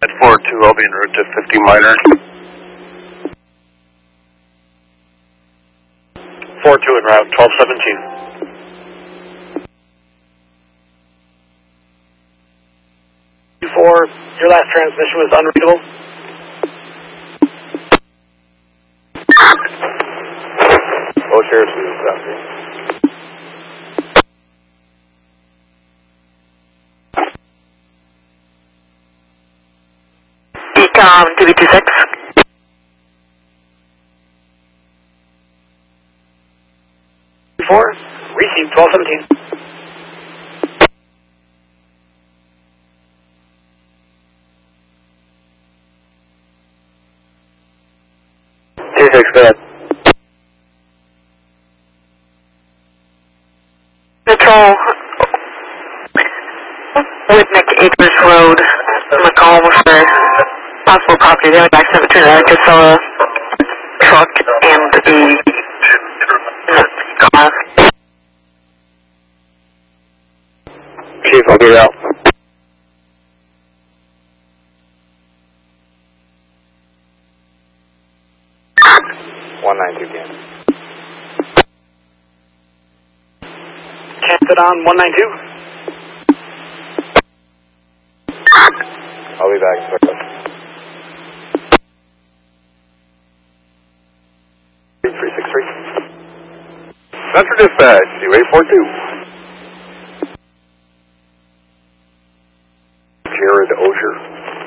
At 4-2, I'll be en route to 50 minor. 4-2 en route, 1217. 4, your last transmission was unreadable. Oh, seriously, exactly. Ecom 2B26. 4, receive 1217. Patrol, Whitnick Acres Road, Macomb for possible property damage accident between the Casella truck and the car. Chief, I'll get out. again. Cast on 192. I'll be back in service. 363. Center dispatch, UA42. Jared Osher.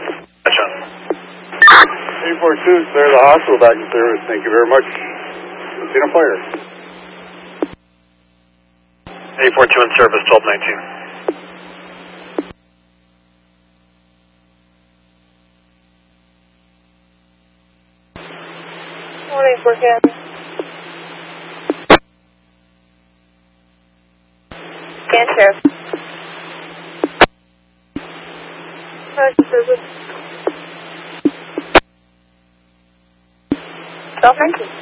342, clear the hospital back in service. Thank you very much. Seen a fire. 842 in service, 1219. Morning, Forecast. Scan Sheriff. Service. 1219.